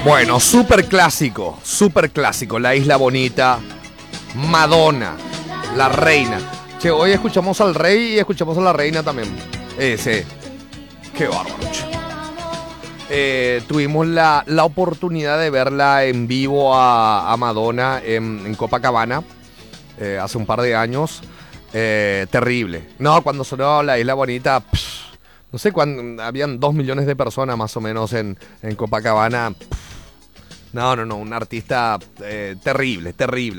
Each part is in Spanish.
Bueno, súper clásico, La Isla Bonita, Madonna, la reina. Che, hoy escuchamos al rey y escuchamos a la reina también. Sí, qué bárbaro. Tuvimos la oportunidad de verla en vivo a Madonna en Copacabana hace un par de años. Terrible. No, cuando sonó La Isla Bonita, no sé cuándo, habían 2 millones de personas más o menos en Copacabana. No, un artista terrible.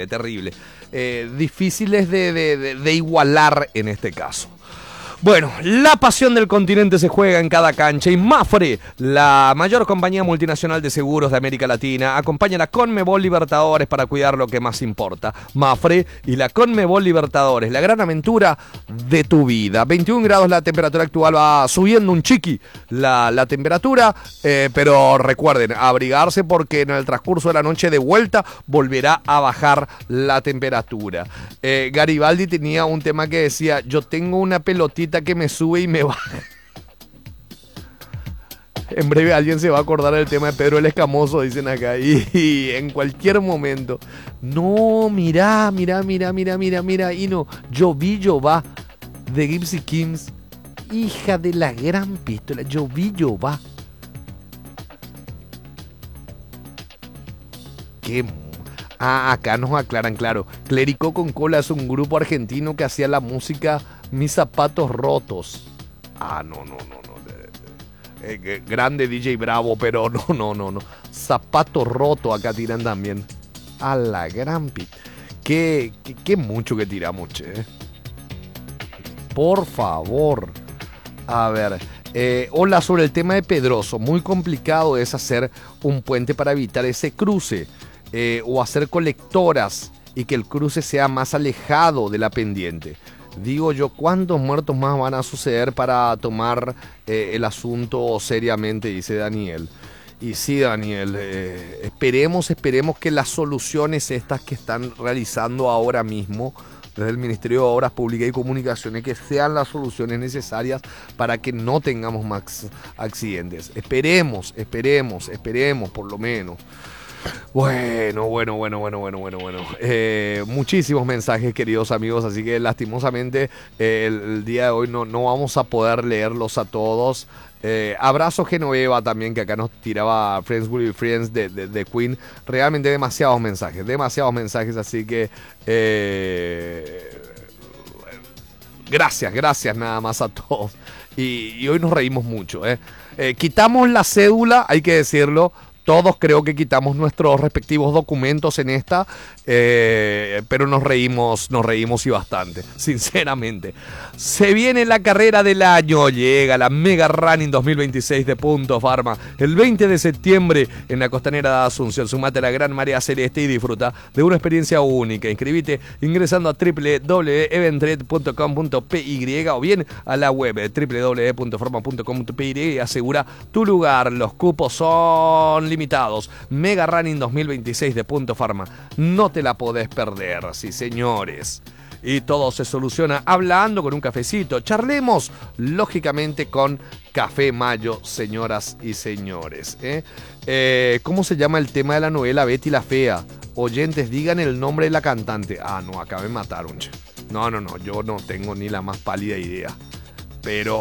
Difíciles de igualar en este caso. Bueno, la pasión del continente se juega en cada cancha y Mapfre, la mayor compañía multinacional de seguros de América Latina, acompaña a la Conmebol Libertadores para cuidar lo que más importa. Mapfre y la Conmebol Libertadores, la gran aventura de tu vida. 21 grados la temperatura actual, va subiendo un chiqui la temperatura, pero recuerden, abrigarse porque en el transcurso de la noche de vuelta volverá a bajar la temperatura. Garibaldi tenía un tema que decía, yo tengo una pelotita que me sube y me baja. En breve alguien se va a acordar del tema de Pedro el Escamoso, dicen acá, y en cualquier momento. No, mirá, y no, yo va de Gypsy Kings, hija de la gran pistola, yo va. Qué acá nos aclaran, claro. Clérico con Cola es un grupo argentino que hacía la música Mis Zapatos Rotos. No. Grande DJ Bravo, pero no. Zapato Roto acá tiran también. A la gran pit. Qué mucho que tiramos, che. Por favor. A ver. Hola, sobre el tema de Pedroso. Muy complicado es hacer un puente para evitar ese cruce. O hacer colectoras y que el cruce sea más alejado de la pendiente. Digo yo, ¿cuántos muertos más van a suceder para tomar el asunto seriamente? Dice Daniel. Y sí, Daniel, esperemos que las soluciones estas que están realizando ahora mismo desde el Ministerio de Obras Públicas y Comunicaciones, que sean las soluciones necesarias para que no tengamos más accidentes. Esperemos, por lo menos. Bueno. Muchísimos mensajes, queridos amigos, así que lastimosamente el día de hoy no vamos a poder leerlos a todos. Abrazo Genoveva también, que acá nos tiraba Friends Will Be Friends de Queen. Realmente demasiados mensajes, así que gracias nada más a todos. Y hoy nos reímos mucho. Quitamos la cédula, hay que decirlo. Todos creo que quitamos nuestros respectivos documentos en esta, pero nos reímos y bastante, sinceramente. Se viene la carrera del año, llega la Mega Running 2026 de Punto Pharma, el 20 de septiembre en la costanera de Asunción. Sumate a la gran marea celeste y disfruta de una experiencia única. Inscribite ingresando a www.eventred.com.py o bien a la web www.pharma.com.py y asegura tu lugar. Los cupos son limitados. Mega Running 2026 de Punto Pharma. No te la podés perder, sí señores. Y todo se soluciona hablando con un cafecito. Charlemos, lógicamente, con Café Mayo, señoras y señores. ¿Cómo se llama el tema de la novela Betty la Fea? Oyentes, digan el nombre de la cantante. No, acá me mataron. No, yo no tengo ni la más pálida idea. Pero